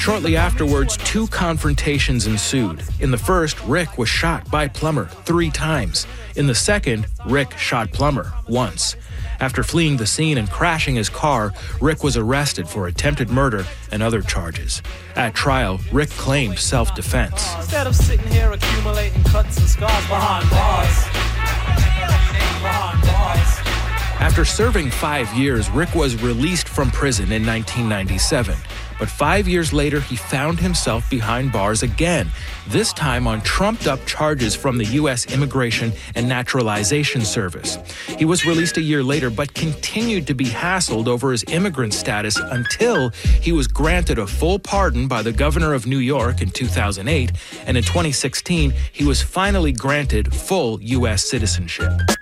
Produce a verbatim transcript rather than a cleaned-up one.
Shortly afterwards, two confrontations ensued. In the first, Rick was shot by Plummer three times. In the second, Rick shot Plummer once. After fleeing the scene and crashing his car, Rick was arrested for attempted murder and other charges. At trial, Rick claimed self-defense. Instead of sitting here accumulating cuts and scars behind bars. Behind bars. After serving five years, Rick was released from prison in nineteen ninety-seven. But five years later, he found himself behind bars again, this time on trumped-up charges from the U S Immigration and Naturalization Service. He was released a year later, but continued to be hassled over his immigrant status until he was granted a full pardon by the governor of New York in two thousand eight, and in twenty sixteen, he was finally granted full U S citizenship.